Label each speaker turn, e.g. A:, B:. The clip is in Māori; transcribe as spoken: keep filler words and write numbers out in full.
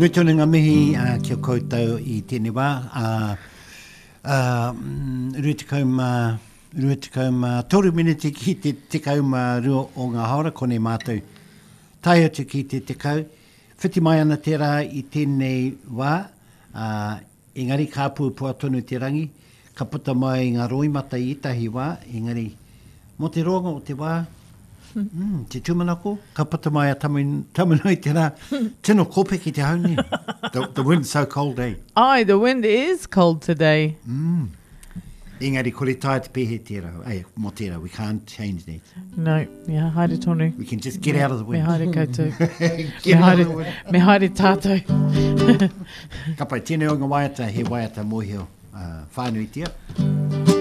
A: Nui tonu ngā mihi uh, kia koutou I tēnei wā. Uh, uh, Rutikau rutikau toru miniti ki te tekau ma rua o ngā haora, kone mātou. Tai atu ki te tekau. Whiti mai ana tērā I tēnei wā. Uh, engari ka pūpua tonu te rangi. Ka puta mai ngā roimata I tahi wā. Engari, mo te ronga o te wā. Mm, te tūmanako, ka puta mai a tamanui tērā. Tino kope ki te hauni. The, the wind's so cold, eh?
B: Aye, the wind is cold today.
A: Mm. Engari, kore tai te pehe tērā. Ei, mo tērā, we can't change that.
B: No, yeah, haere tonu.
A: We can just get out of the
B: Me
A: wind.
B: haere koutou.
A: Get
B: me
A: out of the
B: haere,
A: wind.
B: me haere tātou.
A: Ka pai, tēnei o ngā waiata, he waiata mohio uh, whānui tia.